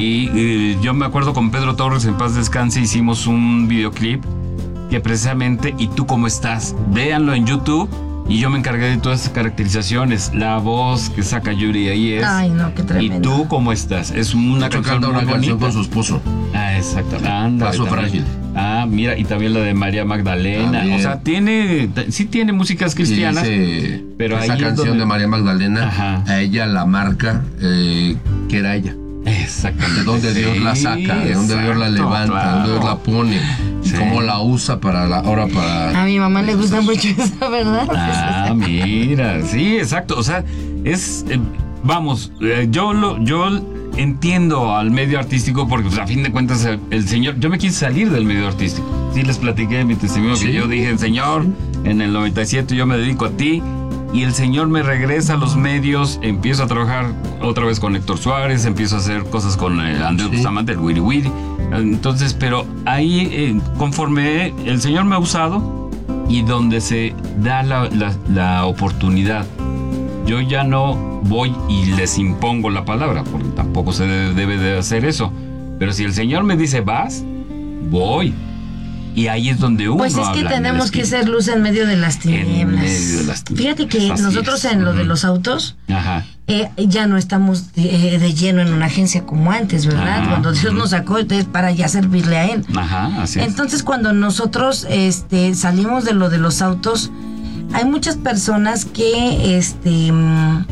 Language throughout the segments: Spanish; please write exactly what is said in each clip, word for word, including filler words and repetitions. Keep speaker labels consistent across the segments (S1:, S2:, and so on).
S1: Sí, eh, yo me acuerdo con Pedro Torres, en paz descanse, hicimos un videoclip que precisamente, ¿y tú cómo estás? Véanlo en YouTube. Y yo me encargué de todas esas caracterizaciones. La voz que saca Yuri ahí es.
S2: Ay, no, qué tremendo.
S1: ¿Y tú cómo estás? Es una canción
S3: canta
S1: muy
S3: una canción
S1: bonita
S3: con su esposo.
S1: Ah, exactamente. Anda,
S3: Paso Frágil.
S1: Ah, mira, y también la de María Magdalena.
S3: También.
S1: O sea, tiene, sí tiene músicas cristianas.
S3: Sí, dice,
S1: pero
S3: esa
S1: ahí es
S3: canción
S1: donde...
S3: de María Magdalena,
S1: Ajá.
S3: a ella la marca eh, que era ella.
S1: Exactamente.
S3: De dónde Dios
S1: Sí,
S3: la saca, de dónde Dios la
S1: exacto,
S3: levanta,
S1: claro.
S3: de dónde Dios la pone, y
S1: Sí.
S3: cómo la usa para la, ahora para...
S2: A mi mamá le gusta mucho esa, ¿verdad?
S1: Ah, mira, sí, exacto. O sea, es, eh, vamos, eh, yo lo, yo entiendo al medio artístico porque, pues, a fin de cuentas, el, el Señor, yo me quise salir del medio artístico. Sí, les platiqué mi testimonio
S3: Sí.
S1: que yo dije, Señor, en el noventa y siete yo me dedico a ti. Y el Señor me regresa a los medios, empiezo a trabajar otra vez con Héctor Suárez, empiezo a hacer cosas con eh, Andrés
S3: Sí.
S1: Bustamante, el Wiri Wiri. Entonces, pero ahí, eh, conforme el Señor me ha usado y donde se da la, la, la oportunidad, yo ya no voy y les impongo la palabra, porque tampoco se debe de hacer eso. Pero si el Señor me dice, vas, voy. Y ahí es donde uno
S2: Pues es que
S1: habla
S2: tenemos
S1: en
S2: que
S1: el
S2: ser luz en medio de las tinieblas.
S1: En medio de las tinieblas.
S2: Fíjate que
S1: Así
S2: nosotros
S1: es.
S2: en lo de
S1: Ujú.
S2: los autos
S1: Ajá.
S2: eh, ya no estamos de, de lleno en una agencia como antes, ¿verdad?
S1: Ajá.
S2: Cuando Dios
S1: Ujú.
S2: nos sacó es para ya servirle a Él.
S1: Ajá, así es.
S2: Entonces, cuando nosotros este, salimos de lo de los autos, hay muchas personas que este, mm,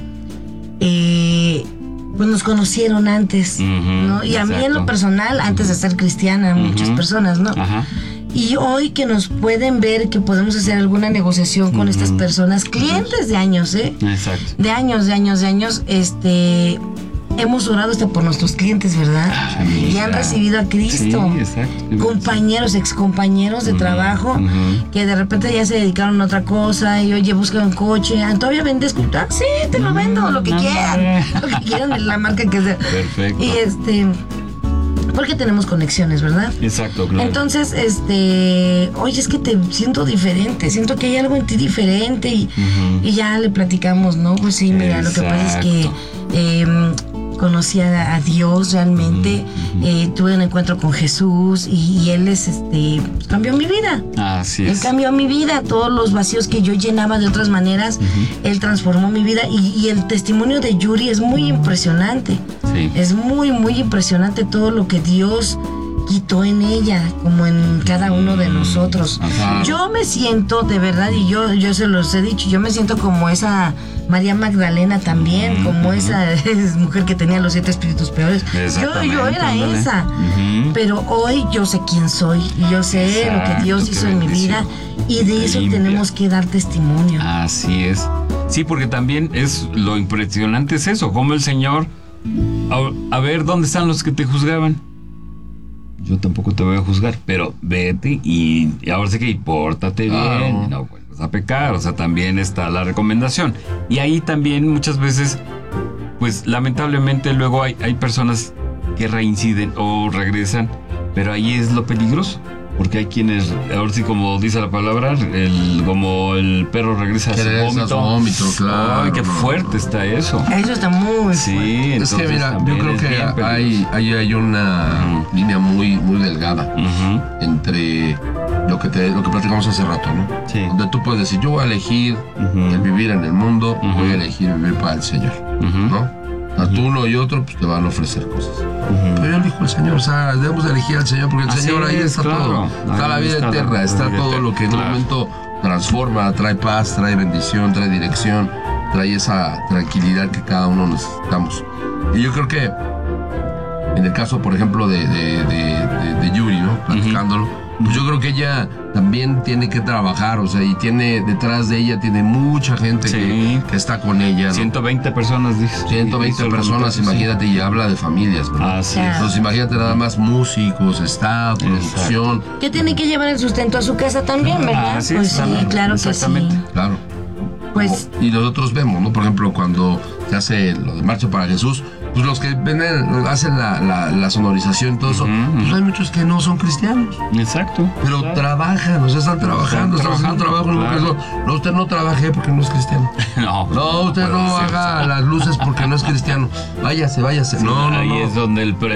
S2: eh, pues nos conocieron antes,
S1: Ujú,
S2: ¿no? Y a mí en
S1: exacto.
S2: lo personal, antes de ser cristiana, muchas
S1: Ujú.
S2: personas, ¿no?
S1: Ajá.
S2: Y hoy que nos pueden ver que podemos hacer alguna negociación con
S1: Ujú.
S2: estas personas, clientes de años, ¿eh?
S1: Exacto.
S2: De años, de años, de años, este... Hemos orado hasta por nuestros clientes, ¿verdad?
S1: Ah,
S2: Y
S1: mira.
S2: han recibido a Cristo.
S1: Sí, exacto.
S2: Compañeros, excompañeros de
S1: Ujú,
S2: trabajo,
S1: ujú.
S2: que de repente ya se dedicaron a otra cosa y oye, buscan un coche. Ah, ¿todavía vendes? Ah, sí, te lo vendo, lo que
S1: Mm,
S2: quieran. Lo que quieran de la marca que sea.
S1: Perfecto.
S2: Y este... Porque tenemos conexiones, ¿verdad?
S1: Exacto, claro.
S2: Entonces, este, oye, es que te siento diferente, siento que hay algo en ti diferente y,
S1: Ujú.
S2: y ya le platicamos, ¿no? Pues sí, mira, lo que pasa es que
S1: Exacto.
S2: eh, conocí a, a Dios realmente,
S1: Ujú.
S2: eh, tuve un encuentro con Jesús y, y Él es, este, pues, cambió mi vida.
S1: Así
S2: Él
S1: es.
S2: cambió mi vida, todos los vacíos que yo llenaba de otras maneras,
S1: Ujú.
S2: Él transformó mi vida y, y el testimonio de Yuri es muy impresionante.
S1: Sí.
S2: Es muy, muy impresionante todo lo que Dios quitó en ella, como en cada uno de nosotros.
S1: Ajá.
S2: Yo me siento, de verdad, y yo, yo se los he dicho, yo me siento como esa María Magdalena también,
S1: Ujú,
S2: como
S1: ujú.
S2: esa mujer que tenía los siete espíritus peores. Yo,
S1: Exactamente,
S2: yo era
S1: ándale.
S2: esa.
S1: Ujú.
S2: Pero hoy yo sé quién soy, y yo sé lo
S1: Exacto,
S2: que Dios
S1: qué
S2: hizo en mi
S1: bendición.
S2: vida, y de eso
S1: Limpia.
S2: tenemos que dar testimonio.
S1: Así es. Sí, porque también es lo impresionante es eso, como el Señor, a, a ver, ¿dónde están los que te juzgaban? Yo tampoco te voy a juzgar, pero vete y, y ahora sí que y pórtate
S3: Claro.
S1: bien, no vuelvas a pecar, o sea, también está la recomendación. Y ahí también muchas veces, pues lamentablemente luego hay, hay personas que reinciden o regresan, pero ahí es lo peligroso. Porque hay quienes, ahora sí como dice la palabra, el, como el perro regresa a su
S3: Regresa a
S1: vómito.
S3: su vómito, claro,
S1: Ay, qué
S3: no,
S1: fuerte
S3: no.
S1: está eso.
S2: Eso está muy
S1: Sí,
S2: fuerte.
S3: Es que
S1: entonces
S3: mira, yo
S1: también
S3: creo
S1: es
S3: que
S1: bien
S3: hay,
S1: peligroso.
S3: ahí hay una
S1: Ujú.
S3: línea muy, muy delgada
S1: Ujú.
S3: entre lo que te, lo que platicamos hace rato, ¿no?
S1: Sí.
S3: Donde tú puedes decir, yo voy a elegir
S1: Ujú.
S3: el vivir en el mundo,
S1: Ujú.
S3: voy a elegir vivir para el Señor,
S1: Ujú.
S3: ¿no? A tú uno y otro, pues te van a ofrecer cosas.
S1: Ujú.
S3: Pero yo elijo el Señor, o sea, debemos elegir al Señor, porque el
S1: Así
S3: Señor ahí
S1: es,
S3: está
S1: claro.
S3: todo. Está
S1: Ahí
S3: la vida
S1: está la-
S3: eterna,
S1: la
S3: está
S1: vida
S3: todo
S1: eterna,
S3: lo que en un
S1: claro.
S3: momento transforma, trae paz, trae bendición, trae dirección, trae esa tranquilidad que cada uno necesitamos. Y yo creo que en el caso, por ejemplo, de, de, de, de, de Yuri, ¿no? Platicándolo, pues yo creo que ella también tiene que trabajar, o sea, y tiene detrás de ella, tiene mucha gente
S1: Sí.
S3: que, que está con ella, ¿no?
S1: ciento veinte personas, dice.
S3: ciento veinte
S1: Dice el
S3: personas,
S1: comentario,
S3: imagínate, y habla de familias,
S1: sí.
S3: ¿verdad?
S1: Así
S2: Claro.
S1: es.
S3: Entonces imagínate nada más músicos, staff, producción,
S2: Que tiene que llevar el sustento a su casa también, ¿verdad?
S1: Ah, sí,
S2: pues sí,
S1: exactamente,
S2: claro que sí.
S1: exactamente.
S3: claro.
S2: Pues
S3: Y nosotros vemos, ¿no? Por ejemplo, cuando se hace lo de Marcha para Jesús, pues los que venden, hacen la, la, la sonorización y todo eso,
S1: Ujú,
S3: pues
S1: ujú.
S3: hay muchos que no son cristianos,
S1: Exacto.
S3: pero
S1: Claro.
S3: trabajan, o sea, están trabajando, están haciendo
S1: trabajando,
S3: trabajo.
S1: claro.
S3: No, no, usted no trabaje porque no es cristiano.
S1: No,
S3: No, usted
S1: puede
S3: no
S1: ser.
S3: haga las luces porque no es cristiano. Váyase, váyase.
S1: Sí,
S3: No, no,
S1: ahí
S3: no.
S1: es donde el